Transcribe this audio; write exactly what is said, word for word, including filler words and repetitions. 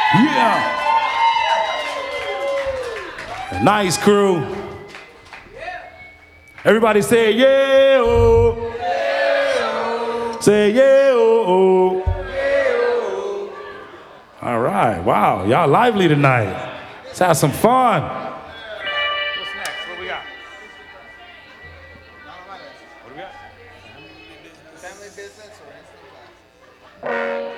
Yeah. Nice crew. Everybody say yeah, oh. Say yeah, oh, oh. All right, wow, y'all lively tonight. Let's have some fun. What's next? What we got? What do we got? Family business or instant class?